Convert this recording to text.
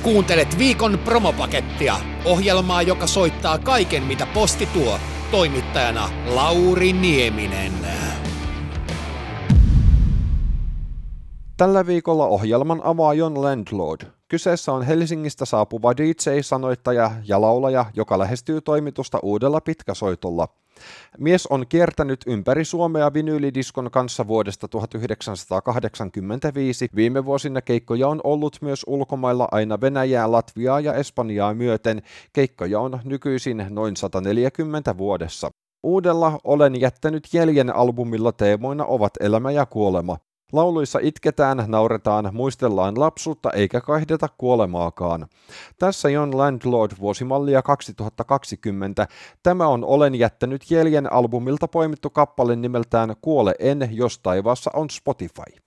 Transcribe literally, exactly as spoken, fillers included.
Kuuntelet viikon promopakettia, ohjelmaa, joka soittaa kaiken, mitä posti tuo. Toimittajana Lauri Nieminen. Tällä viikolla ohjelman avaa Jon Landlord. Kyseessä on Helsingistä saapuva D J-sanoittaja ja laulaja, joka lähestyy toimitusta uudella pitkäsoitolla. Mies on kiertänyt ympäri Suomea vinyylidiskon kanssa vuodesta tuhatyhdeksänsataakahdeksankymmentäviisi. Viime vuosina keikkoja on ollut myös ulkomailla aina Venäjää, Latviaa ja Espanjaa myöten. Keikkoja on nykyisin noin sata neljäkymmentä vuodessa. Uudella Olen jättänyt jäljen -albumilla teemoina ovat elämä ja kuolema. Lauluissa itketään, nauretaan, muistellaan lapsuutta eikä kaihdeta kuolemaakaan. Tässä Jon Landlord vuosimallia kaksituhattakaksikymmentä. Tämä on Olen jättänyt jäljen -albumilta poimittu kappale nimeltään Kuole en, jos taivaassa on Spotify.